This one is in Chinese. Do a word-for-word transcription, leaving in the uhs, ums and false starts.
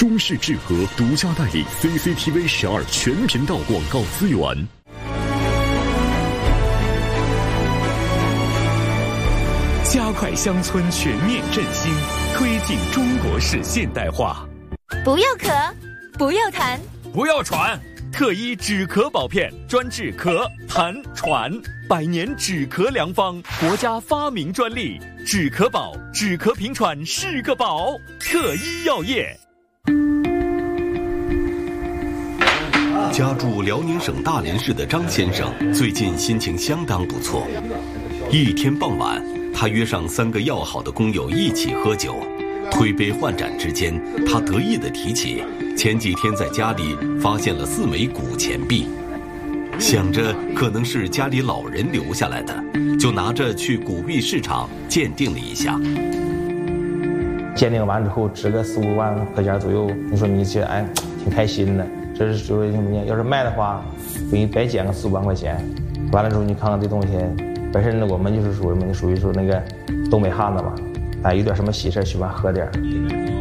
中式智和独家代理 C C T V 十二全频道广告资源。加快乡村全面振兴，推进中国式现代化。 不要咳，不要痰， 不要喘。特医止咳宝片，专治咳、痰、喘，百年止咳良方，国家发明专利。止咳宝，止咳平喘是个宝。特医药业。 家住辽宁省大连市的张先生最近心情相当不错。一天傍晚，他约上三个要好的工友一起喝酒，推杯换盏之间，他得意地提起前几天在家里发现了四枚古钱币，想着可能是家里老人留下来的，就拿着去古币市场鉴定了一下。 鉴定完之后值个四五万块钱左右，你说你这哎挺开心的。这是属于什么呢？要是卖的话，给你白减个四五万块钱。完了之后，你看看这东西本身呢，我们就是属于什么？属于说那个东北汉子嘛，哎，有点什么喜事喜欢喝点。